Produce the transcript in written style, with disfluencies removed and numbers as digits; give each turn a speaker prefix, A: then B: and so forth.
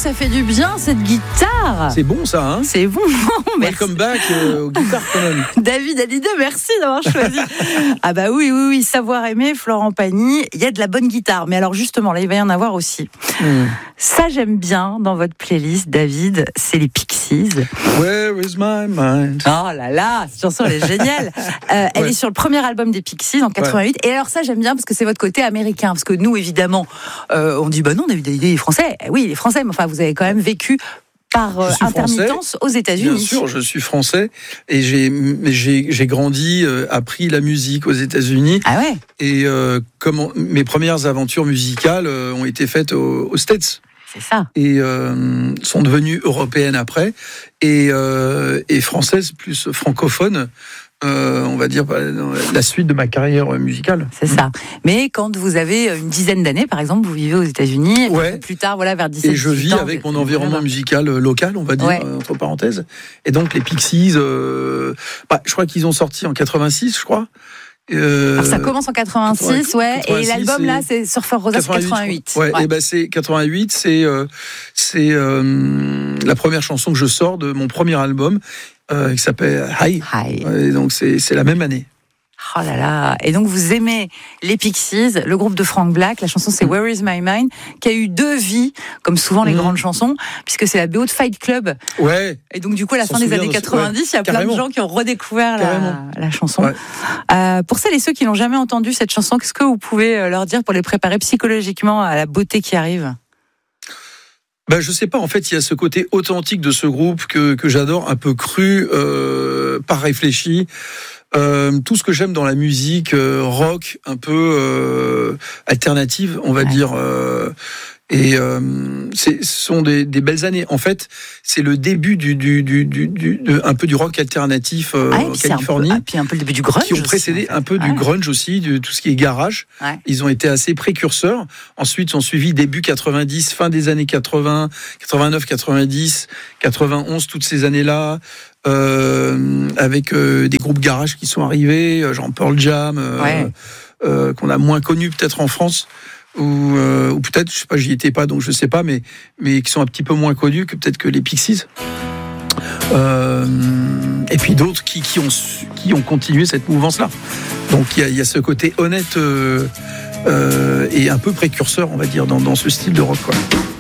A: ça fait du bien cette guitare.
B: C'est bon ça, hein?
A: C'est bon.
B: Welcome back aux guitares quand même.
A: David Hallyday, merci d'avoir choisi. Ah bah oui, savoir aimer, Florent Pagny, il y a de la bonne guitare. Mais alors justement, là, il va y en avoir aussi. Ça, j'aime bien dans votre playlist, David, c'est les Pixies.
B: Where is my mind?
A: Oh là là, cette chanson, elle est géniale. Elle est sur le premier album des Pixies en 88. Ouais. Et alors ça, j'aime bien parce que c'est votre côté américain. Parce que nous, évidemment, on dit, bah non, David Hallyday est français. Oui, il est français, mais enfin, vous avez quand même vécu par intermittence aux États-Unis.
B: Bien sûr, je suis français et j'ai grandi, appris la musique aux États-Unis.
A: Ah ouais.
B: Et mes premières aventures musicales ont été faites aux States.
A: C'est ça.
B: Et sont devenues européennes après et françaises plus francophones. On va dire la suite de ma carrière musicale.
A: C'est ça. Mais quand vous avez une dizaine d'années, par exemple, vous vivez aux États-Unis, plus tard, voilà, vers 17 ans.
B: Et je vis avec mon environnement musical local, on va dire, entre parenthèses. Et donc les Pixies, je crois qu'ils ont sorti en 86, je crois.
A: Alors ça commence en 86, 86 et l'album là c'est Surfer Rosa, c'est 88.
B: Ouais. Et ben c'est 88, c'est la première chanson que je sors de mon premier album qui s'appelle Hi. Et donc c'est la même année.
A: Oh là là. Et donc vous aimez les Pixies, le groupe de Frank Black, la chanson c'est Where is my mind, qui a eu deux vies, comme souvent les grandes chansons, puisque c'est la BO de Fight Club.
B: Ouais.
A: Et donc du coup à la fin des années 90, il y a plein de gens qui ont redécouvert la chanson. Ouais. Pour celles et ceux qui n'ont jamais entendu cette chanson, qu'est-ce que vous pouvez leur dire pour les préparer psychologiquement à la beauté qui arrive ?
B: Je sais pas, en fait, il y a ce côté authentique de ce groupe que j'adore, un peu cru, pas réfléchi. Tout ce que j'aime dans la musique rock, un peu alternative, on va dire. Ce sont des belles années. En fait, c'est le début un peu du rock alternatif en Californie.
A: Puis un peu le début du grunge.
B: Qui ont précédé aussi, un peu du grunge aussi, de tout ce qui est garage. Ouais. Ils ont été assez précurseurs. Ensuite, sont suivis début 90, fin des années 80, 89, 90, 91, toutes ces années-là. Avec des groupes garage qui sont arrivés, genre Pearl Jam, qu'on a moins connu peut-être en France. Ou peut-être, je sais pas, j'y étais pas, donc je sais pas, mais qui sont un petit peu moins connus que peut-être que les Pixies. Et puis d'autres qui ont continué cette mouvance-là. Donc il y a ce côté honnête et un peu précurseur, on va dire, dans ce style de rock, quoi.